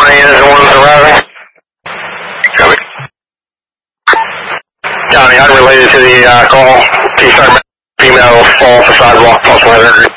is the ones arriving. Copy. Johnny, unrelated to the call. T-Star female fall off the sidewalk, plus 100.